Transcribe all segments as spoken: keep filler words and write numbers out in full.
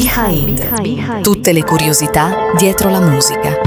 Behind. Behind. Tutte le curiosità dietro la musica.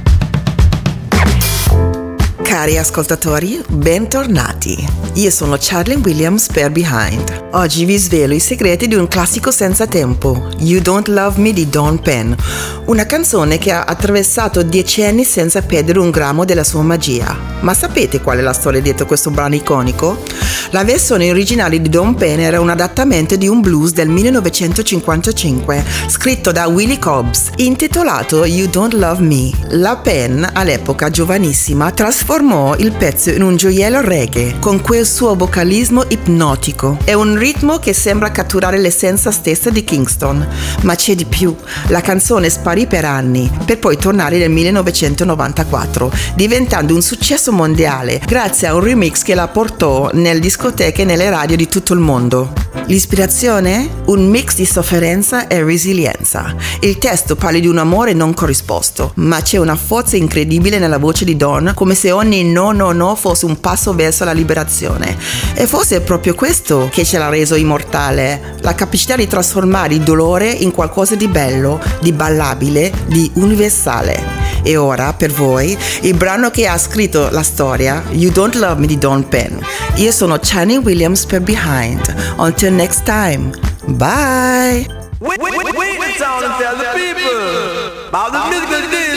Cari ascoltatori, bentornati. Io sono Charlene Williams per Behind. Oggi vi svelo i segreti di un classico senza tempo, You Don't Love Me di Dawn Penn, una canzone che ha attraversato decenni senza perdere un grammo della sua magia. Ma sapete qual è la storia dietro questo brano iconico? La versione originale di Dawn Penn era un adattamento di un blues del millenovecentocinquantacinque, scritto da Willie Cobbs, intitolato You Don't Love Me. La Penn, all'epoca giovanissima, trasformò il pezzo in un gioiello reggae, con quel suo vocalismo ipnotico e un ritmo che sembra catturare l'essenza stessa di Kingston. Ma c'è di più, la canzone sparì per anni, per poi tornare nel millenovecentonovantaquattro, diventando un successo mondiale grazie a un remix che la portò nelle discoteche e nelle radio di tutto il mondo. L'ispirazione? Un mix di sofferenza e resilienza. Il testo parla di un amore non corrisposto, ma c'è una forza incredibile nella voce di Dawn, come se ogni no no no fosse un passo verso la liberazione. E forse è proprio questo che ce l'ha reso immortale, la capacità di trasformare il dolore in qualcosa di bello, di ballabile, di universale. E ora, per voi, il brano che ha scritto la storia, You Don't Love Me di Dawn Penn. Io sono Charlene Williams per Behind. Until next time, bye! Wait, wait, wait, wait, wait, and tell the people about the musical